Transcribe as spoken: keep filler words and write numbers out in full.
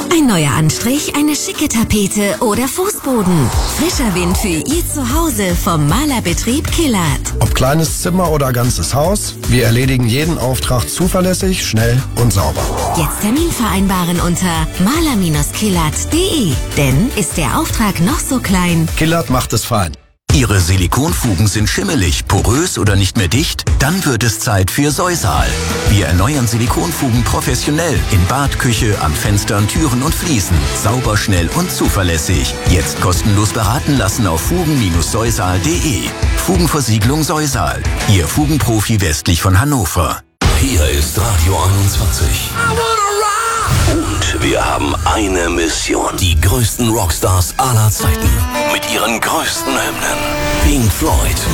Ein neuer Anstrich, eine schicke Tapete oder Fußboden. Frischer Wind für Ihr Zuhause vom Malerbetrieb Killert. Ob kleines Zimmer oder ganzes Haus, wir erledigen jeden Auftrag zuverlässig, schnell und sauber. Jetzt Termin vereinbaren unter maler Bindestrich killert punkt de. Denn ist der Auftrag noch so klein, Killert macht es fein. Ihre Silikonfugen sind schimmelig, porös oder nicht mehr dicht? Dann wird es Zeit für Säusal. Wir erneuern Silikonfugen professionell in Bad, Küche, an Fenstern, Türen und Fliesen. Sauber, schnell und zuverlässig. Jetzt kostenlos beraten lassen auf fugen Bindestrich säusal punkt de. Fugenversiegelung Säusal. Ihr Fugenprofi westlich von Hannover. Hier ist Radio einundzwanzig. Und wir haben eine Mission. Die größten Rockstars aller Zeiten. Mit ihren größten Hymnen. Pink Floyd.